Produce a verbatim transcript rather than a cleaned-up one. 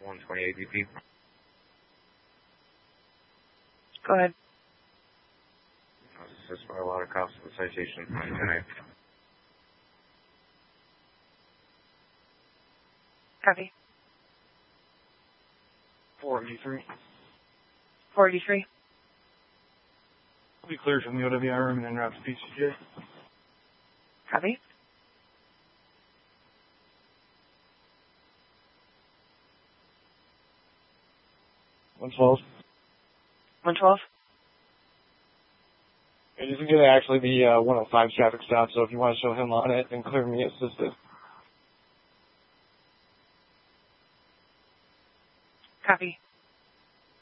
one twenty-eight B P. Go ahead. This is by a lot of cops with citation tonight. Copy. forty-three. forty-three. We cleared from the O W I room and then route to P C J. Copy. one twelve. one twelve. It isn't going to actually be uh, one oh five traffic stop, so if you want to show him on it, then clear me assisted.